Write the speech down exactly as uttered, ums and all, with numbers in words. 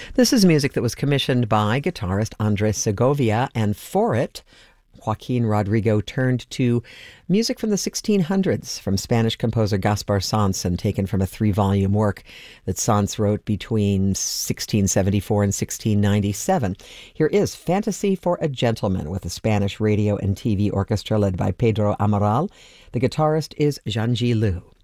This is music that was commissioned by guitarist Andres Segovia, and for it, Joaquin Rodrigo turned to music from the sixteen hundreds from Spanish composer Gaspar Sanz, and taken from a three-volume work that Sanz wrote between sixteen seventy-four and sixteen ninety-seven. Here is Fantasy for a Gentleman with a Spanish radio and T V orchestra led by Pedro Amaral. The guitarist is Zhangji Liu.